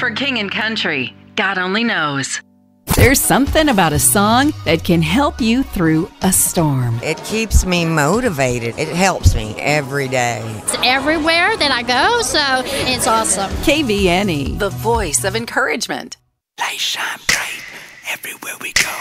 For King and Country, God only knows. There's something about a song that can help you through a storm. It keeps me motivated. It helps me every day. It's everywhere that I go, so it's awesome. KVNE, the voice of encouragement. Light shine bright everywhere we go.